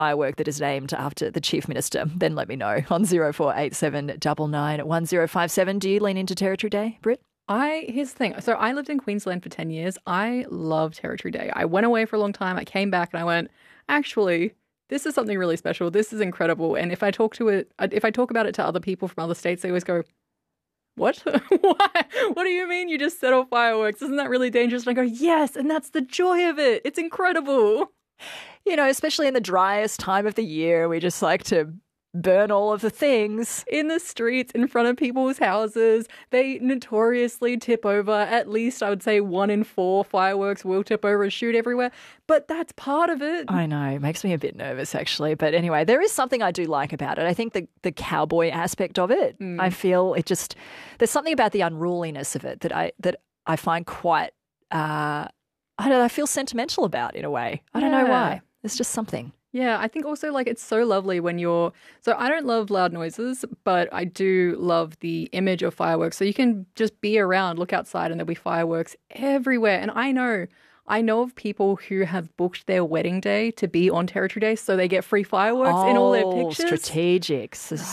firework that is named after the Chief Minister, then let me know on 0487 99 1057. Do you lean into Territory Day, Britt? Here's the thing. So I lived in Queensland for 10 years. I love Territory Day. I went away for a long time. I came back and I went, actually, this is something really special. This is incredible. And if I talk about it to other people from other states, they always go, what? Why? What do you mean you just set off fireworks? Isn't that really dangerous? And I go, yes, and that's the joy of it. It's incredible. You know, especially in the driest time of the year, we just like to burn all of the things. In the streets, in front of people's houses. They notoriously tip over. At least I would say 1 in 4 fireworks will tip over and shoot everywhere. But that's part of it. I know. It makes me a bit nervous, actually. But anyway, there is something I do like about it. I think the cowboy aspect of it, I feel there's something about the unruliness of it that I find quite, I don't know, I feel sentimental about in a way. I don't know why. There's just something. Yeah, I think also it's so lovely when so I don't love loud noises, but I do love the image of fireworks. So you can just be around, look outside and there'll be fireworks everywhere. And I know of people who have booked their wedding day to be on Territory Day so they get free fireworks in all their pictures. Strategic.